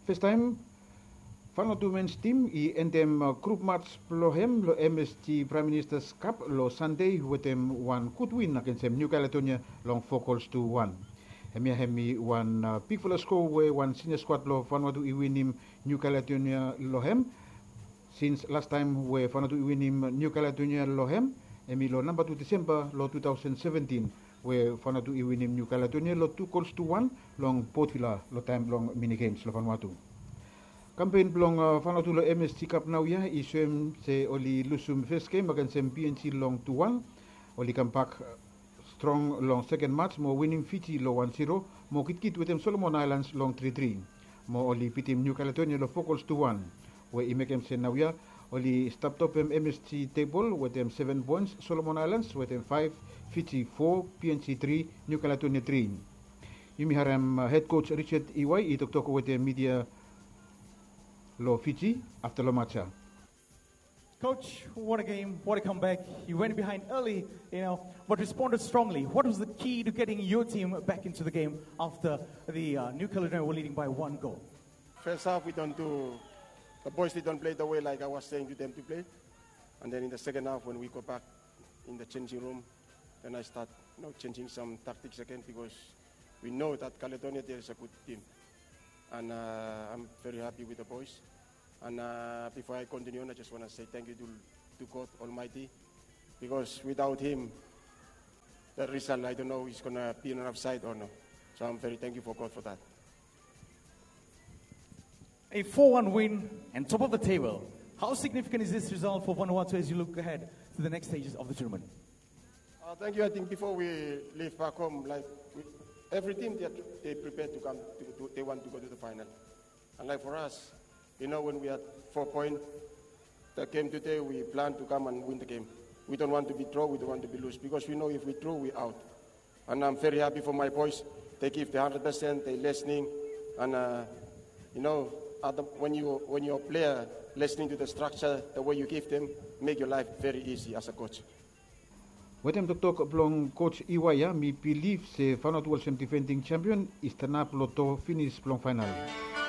First time, Vanuatu men's team i entem group match plohem lo MSG Prime Minister's Cup lo Sunday wetem one good win against New Caledonia long 4 goals to 1. Hemi one big full score we one senior squad lo Vanuatu I win him New Caledonia lohem. Since last time we Vanuatu I win him New Caledonia lohem, hemi lo number 2 December lo 2017 we Vanuatu I win him New Caledonia lo 2 goals to 1 long Port Vila lo time long mini games lo Vanuatu. Campaign belong Vanuatu lo MSG Cup now ya isem se oli lusum first game against PNC long 2-1. Oli come back strong long second match mo winning Fiji lo 1-0. Mo kit with them Solomon Islands long 3-3. Mo oli pitim New Caledonia lo 4 goals to 1. We imekem se now ya oli stop top MSG table with them 7 points. Solomon Islands with them 5, Fiji 4, PNC 3, New Caledonia 3. Yumi haram head coach Richard Iwai I talk with the media lo Fiji after lo matcha. Coach, what a game, what a comeback. You went behind early, but responded strongly. What was the key to getting your team back into the game after the New Caledonia were leading by 1 goal? First half, the boys didn't play the way like I was saying to them to play. And then in the second half, when we go back in the changing room, then I start changing some tactics again because we know that Caledonia there is a good team. And I'm very happy with the boys. And before I continue on, I just want to say thank you to God Almighty, because without Him, the result, I don't know, is going to be on our side or no. So I'm very thankful for God for that. A 4-1 win and top of the table. How significant is this result for Vanuatu as you look ahead to the next stages of the tournament? Thank you. I think before we leave back home, every team they prepared to come. They want to go to the final. And like for us, when we had 4 points, the game today, we plan to come and win the game. We don't want to be draw. We don't want to be lose, because we know if we draw, we out. And I'm very happy for my boys. They give the 100%. They listening, and when you're a player listening to the structure, the way you give them, make your life very easy as a coach. Wetem talk belong coach Iwaya, me believe se Vanuatu World defending champion is the nap loto finish belong final.